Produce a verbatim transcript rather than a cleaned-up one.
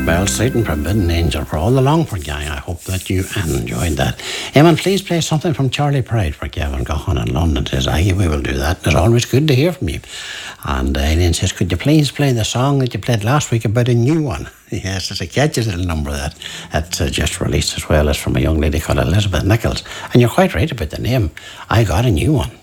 Bell Street and Forbidden Angel for all the Longford gang. I hope that you enjoyed that. Eamon, please play something from Charlie Pride for Kevin Gahan in London. Says, aye, we will do that. It's always good to hear from you. And uh, Aileen says, could you please play the song that you played last week about a new one? Yes, it's a catchy little number that it's uh, just released as well as from a young lady called Elizabeth Nichols. And you're quite right about the name. I got a new one.